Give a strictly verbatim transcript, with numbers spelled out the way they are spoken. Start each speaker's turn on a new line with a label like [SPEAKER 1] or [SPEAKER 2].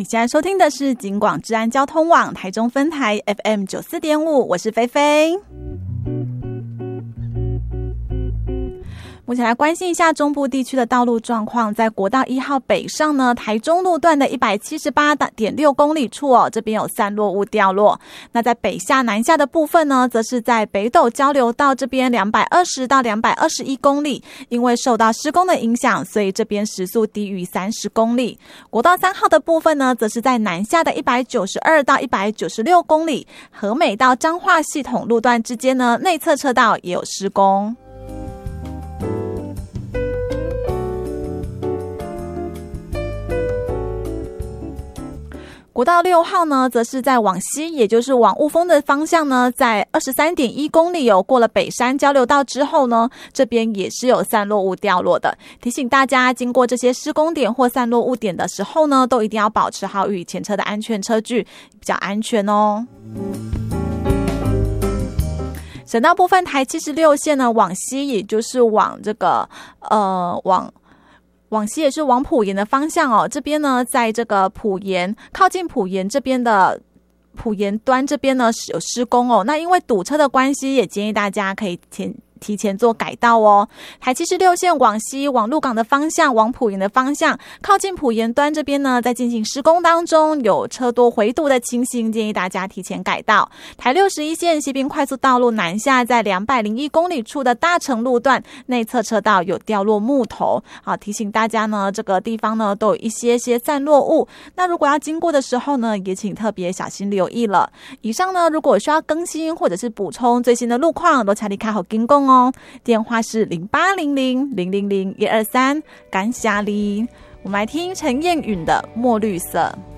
[SPEAKER 1] 现在收听的是警广治安交通网台中分台 F M 九十四点五， 我是菲菲。目前来关心一下中部地区的道路状况，在国道一号北上呢，台中路段的一百七十八点六公里处哦，这边有散落物掉落。那在北下南下的部分呢，则是在北斗交流道这边两百二十到两百二十一公里，因为受到施工的影响，所以这边时速低于三十公里。国道三号的部分呢，则是在南下的一百九十二到一百九十六公里，和美到彰化系统路段之间呢，内侧车道也有施工。国道六号呢，则是在往西，也就是往雾峰的方向呢，在 二十三点一公里哦，过了北山交流道之后呢，这边也是有散落物掉落的。提醒大家，经过这些施工点或散落物点的时候呢，都一定要保持好与前车的安全车距，比较安全哦。省道部分，台七十六线呢往西，也就是往这个呃往。往西也是往埔盐的方向哦，这边呢，在这个埔盐靠近埔盐这边的埔盐端这边呢有施工哦，那因为堵车的关系，也建议大家可以前提前做改道哦。台七十六线往西往鹿港的方向，往埔盐的方向，靠近埔盐端这边呢，在进行施工当中，有车多回堵的情形，建议大家提前改道。台六十一线西滨快速道路南下，在两百零一公里处的大成路段内侧车道有掉落木头，好提醒大家呢，这个地方呢都有一些些散落物，那如果要经过的时候呢，也请特别小心留意了。以上呢，如果需要更新或者是补充最新的路况，都请你开好跟讲哦。电话是零八零零零零零一二三，感谢你。我们来听陈燕允的《墨绿色》。